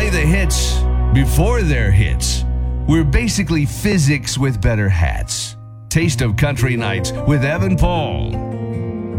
play the hits before they're hits. We're basically physics with better hats. Taste of Country Nights with Evan Paul.